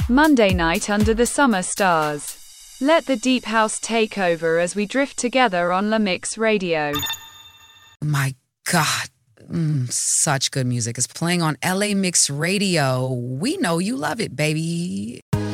Monday night under the summer stars. Let the deep house take over as we drift together on La Mix Radio. My God, such good music is playing on LA Mix Radio. We know you love it, baby.